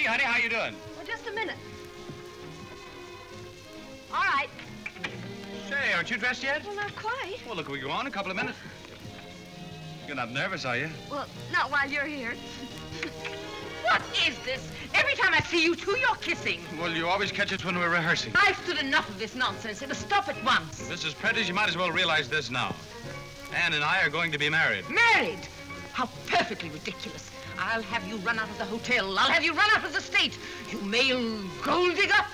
honey. How you doing? Well, just a minute. All right. Say, aren't you dressed yet? Well, not quite. Well, look, we go on a couple of minutes. You're not nervous, are you? Well, not while you're here. What is this? Every time I see you two, you're kissing. Well, you always catch us when we're rehearsing. I've stood enough of this nonsense. It must stop at once. Mrs. Prentice, you might as well realize this now. Anne and I are going to be married. Married? How perfectly ridiculous. I'll have you run out of the hotel. I'll have you run out of the state. You male gold digger.